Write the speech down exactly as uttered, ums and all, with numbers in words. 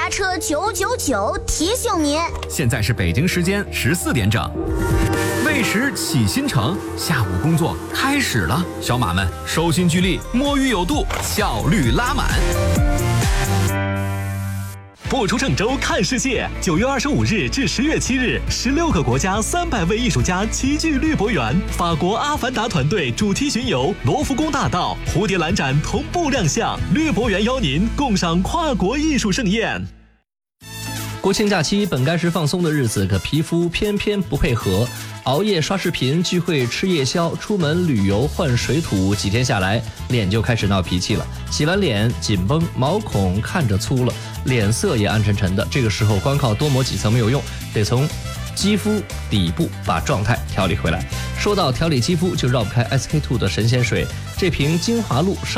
牙车九九九提醒您， 现在是北京时间十四点整。为时起新城，下午工作开始了，小马们收心聚力，摸鱼有度，效率拉满。 不出郑州看世界，九月二十五日至十月七日，十六个国家三百位艺术家齐聚绿博园。法国阿凡达团队主题巡游，罗浮宫大道、蝴蝶兰展同步亮相。绿博园邀您共赏跨国艺术盛宴。 国庆假期本该是放松的日子，可皮肤偏偏不配合。熬夜刷视频、聚会吃夜宵、出门旅游换水土，几天下来，脸就开始闹脾气了。洗完脸紧绷，毛孔看着粗了，脸色也暗沉沉的。这个时候光靠多抹几层没有用，得从肌肤底部把状态调理回来。说到调理肌肤，就绕不开 S K two 的神仙水，这瓶精华露上